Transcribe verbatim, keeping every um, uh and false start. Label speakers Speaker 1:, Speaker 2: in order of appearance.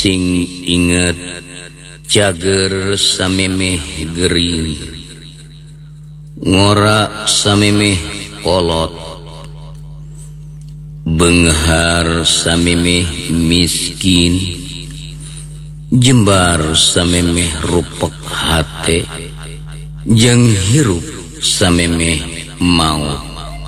Speaker 1: sing inget cager samemeh gering, ngora samemeh kolot, benghar samemeh miskin, jembar samemeh rupek hate, jeung hirup samemeh maut.